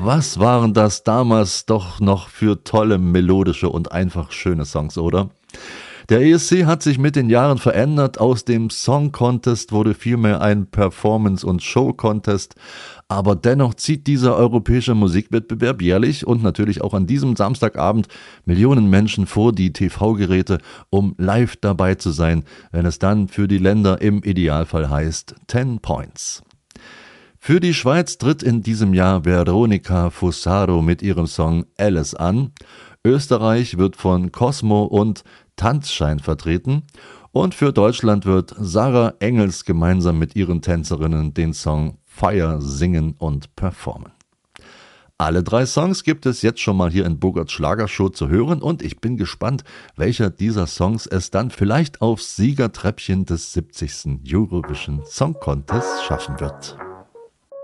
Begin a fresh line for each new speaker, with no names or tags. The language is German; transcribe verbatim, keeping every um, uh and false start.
Was waren das damals doch noch für tolle, melodische und einfach schöne Songs, oder? Der E S C hat sich mit den Jahren verändert. Aus dem Song Contest wurde vielmehr ein Performance- und Show-Contest. Aber dennoch zieht dieser europäische Musikwettbewerb jährlich und natürlich auch an diesem Samstagabend Millionen Menschen vor die T V-Geräte, um live dabei zu sein, wenn es dann für die Länder im Idealfall heißt Ten Points. Für die Schweiz tritt in diesem Jahr Veronica Fussaro mit ihrem Song Alice an. Österreich wird von Cosmo und Tanzschein vertreten und für Deutschland wird Sarah Engels gemeinsam mit ihren Tänzerinnen den Song Fire singen und performen. Alle drei Songs gibt es jetzt schon mal hier in Bogarts Schlagershow zu hören und ich bin gespannt, welcher dieser Songs es dann vielleicht aufs Siegertreppchen des siebzigsten Eurovision Song Contest schaffen wird.